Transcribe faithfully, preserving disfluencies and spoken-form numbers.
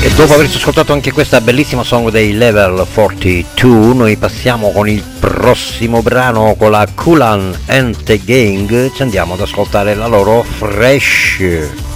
E dopo aver ascoltato anche questa bellissima song dei Level quarantadue, noi passiamo con il prossimo brano con la Kool and the Gang, ci andiamo ad ascoltare la loro Fresh.